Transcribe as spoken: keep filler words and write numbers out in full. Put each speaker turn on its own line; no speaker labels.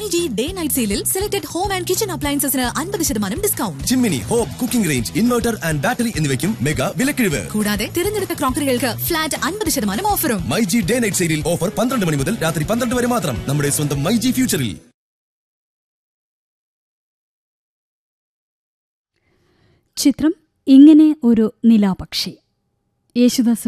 MyG day night സെയിലിൽ selected home and kitchen അപ്ലയൻസസിന് അൻപത് ശതമാനം discount.
Chimmini, hope, cooking range, inverter and battery എന്നിവയ്ക്കും mega വിലക്കിഴിവ്.
കൂടാതെ തിരഞ്ഞെടുത്ത ക്രോക്കറികൾക്ക് ഫ്ലാറ്റ് അൻപത് ശതമാനം ഓഫറും.
മൈജി ഡേ നൈറ്റ് സെയിലിൽ ഓഫർ പന്ത്രണ്ട് മണി മുതൽ രാത്രി പന്ത്രണ്ട് വരെ മാത്രം. നമ്മുടെ സ്വന്തം മൈജി ഫ്യൂച്ചറിൽ.
ചിത്രം ഇങ്ങനെ ഒരു നിലാപക്ഷി. യേശുദാസ്